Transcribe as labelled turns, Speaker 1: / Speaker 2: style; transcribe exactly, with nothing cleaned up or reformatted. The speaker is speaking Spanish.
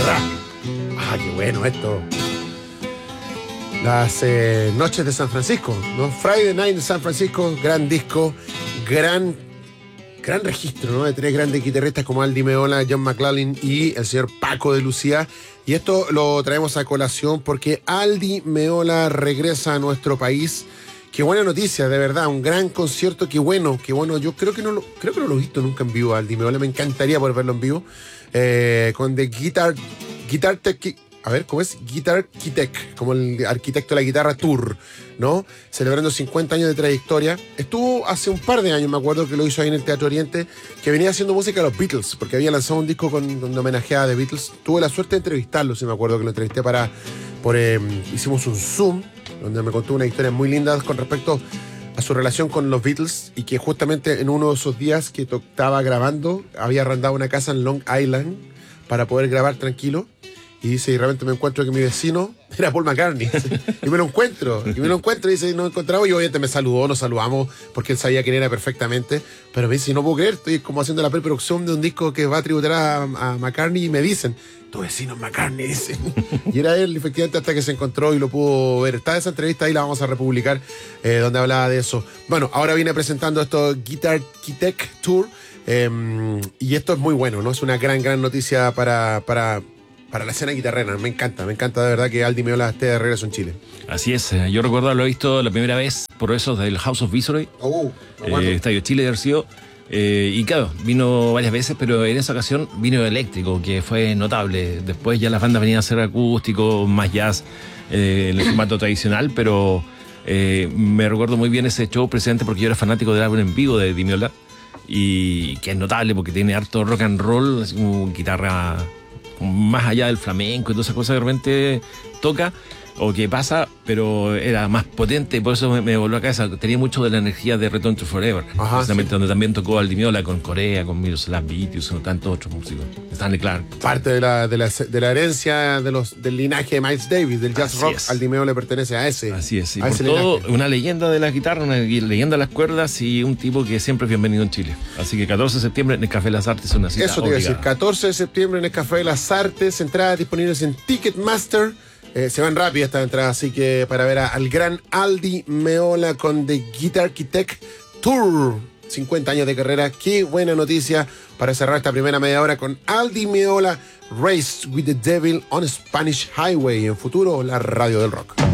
Speaker 1: Ah, qué bueno esto. Las eh, noches de San Francisco, ¿no? Friday Night de San Francisco, gran disco, gran, gran registro, ¿no? De tres grandes guitarristas como Aldi Meola, John McLaughlin y el señor Paco de Lucía. Y esto lo traemos a colación porque Aldi Meola regresa a nuestro país. Qué buena noticia, de verdad, un gran concierto, qué bueno, qué bueno. Yo creo que no lo, creo que no lo he visto nunca en vivo, Aldi Meola, me encantaría poder verlo en vivo. Eh, con The Guitar, Guitar Tech, a ver, ¿cómo es? Guitar Architect, como el arquitecto de la guitarra Tour, ¿no? Celebrando cincuenta años de trayectoria. Estuvo hace un par de años, me acuerdo que lo hizo ahí en el Teatro Oriente, que venía haciendo música de los Beatles, porque había lanzado un disco con, donde homenajeaba a The Beatles. Tuve la suerte de entrevistarlo, si me acuerdo que lo entrevisté para, por, eh, hicimos un Zoom, donde me contó una historia muy linda con respecto a su relación con los Beatles y que justamente en uno de esos días que estaba grabando, había arrendado una casa en Long Island para poder grabar tranquilo. Y dice, y realmente me encuentro que mi vecino era Paul McCartney. Y me lo encuentro, y me lo encuentro, y dice, nos encontramos, y obviamente me saludó, nos saludamos, porque él sabía quién era perfectamente. Pero me dice, no puedo creer, estoy como haciendo la preproducción de un disco que va a tributar a, a McCartney, y me dicen, tu vecino es McCartney, dicen. Y era él, efectivamente, hasta que se encontró y lo pudo ver. Está esa entrevista ahí, la vamos a republicar, eh, donde hablaba de eso. Bueno, ahora viene presentando esto, Guitar Architect Tour, eh, y esto es muy bueno, ¿no? Es una gran, gran noticia para... para Para la escena guitarrera, me encanta, me encanta de verdad que Aldi Meola esté de regreso en Chile.
Speaker 2: Así es, yo recuerdo haberlo visto la primera vez por esos del House of Viceroy,
Speaker 1: oh,
Speaker 2: eh, Estadio Chile de haber sido, eh, y claro, vino varias veces, pero en esa ocasión vino eléctrico, que fue notable. Después ya las bandas venían a ser acústico, más jazz, eh, en el formato tradicional, pero eh, me recuerdo muy bien ese show precisamente porque yo era fanático del álbum en vivo de Di Meola, y que es notable porque tiene harto rock and roll, así como guitarra más allá del flamenco y todas esas cosas que de repente toca o que pasa, pero era más potente, por eso me, me volvió a cabeza. Tenía mucho de la energía de Return to Forever,
Speaker 1: ajá,
Speaker 2: precisamente
Speaker 1: sí,
Speaker 2: donde también tocó Aldi Meola con Corea, con Miroslav Vittius, con tantos otros músicos, Stanley Clarke.
Speaker 1: Parte de la, de la, de la herencia de los, del linaje de Miles Davis, del jazz
Speaker 2: Así
Speaker 1: rock,
Speaker 2: es.
Speaker 1: Aldi Meola le pertenece a ese.
Speaker 2: Así es, y
Speaker 1: a
Speaker 2: por
Speaker 1: ese
Speaker 2: todo,
Speaker 1: linaje.
Speaker 2: una leyenda de la guitarra, una leyenda de las cuerdas y un tipo que siempre es bienvenido en Chile. Así que catorce de septiembre en el Café Las Artes es una cita
Speaker 1: Eso te iba a decir,
Speaker 2: obligada.
Speaker 1: catorce de septiembre en el Café de las Artes, entradas disponibles en Ticketmaster. Eh, se van rápidas estas entradas, así que para ver a, al gran Aldi Meola con The Guitar Architect Tour, cincuenta años de carrera, qué buena noticia para cerrar esta primera media hora con Aldi Meola, Race with the Devil on Spanish Highway, en futuro la radio del rock.